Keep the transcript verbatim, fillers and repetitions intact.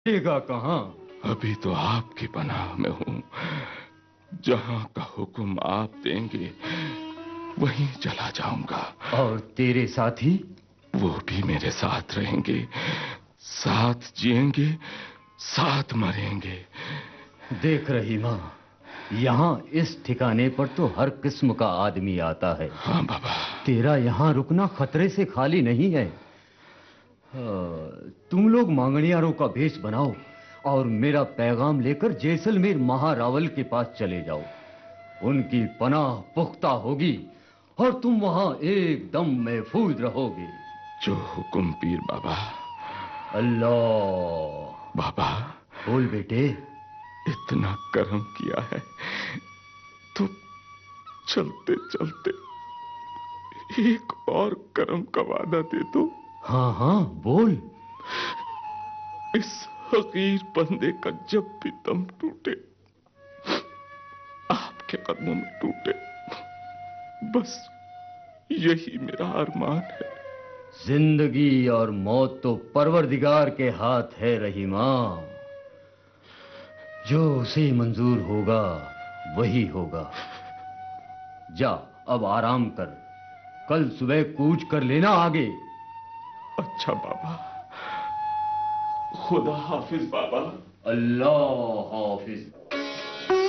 देगा कहाँ? अभी तो आपकी पनाह में हूँ। जहाँ का हुक्म आप देंगे वहीं चला जाऊंगा। और तेरे साथी? वो भी मेरे साथ रहेंगे, साथ जिएंगे, साथ मरेंगे। देख रहीमा, यहाँ इस ठिकाने पर तो हर किस्म का आदमी आता है। हाँ बाबा। तेरा यहाँ रुकना खतरे से खाली नहीं है। तुम लोग मांगणियारों का भेष बनाओ और मेरा पैगाम लेकर जैसलमेर महारावल के पास चले जाओ। उनकी पनाह पुख्ता होगी और तुम वहां एकदम महफूज रहोगे। जो हुक्म पीर बाबा। अल्लाह। बाबा। बोल बेटे। इतना करम किया है तो चलते चलते एक और करम का वादा दे दो। हाँ हाँ बोल। इस हकीर बंदे का जब भी दम टूटे आपके कदमों में टूटे, बस यही मेरा अरमान है। जिंदगी और मौत तो परवरदिगार के हाथ है रहीमा। जो उसे मंजूर होगा वही होगा। जा अब आराम कर, कल सुबह कूच कर लेना आगे। अच्छा बाबा। खुदा हाफिज बाबा। अल्लाह हाफिज।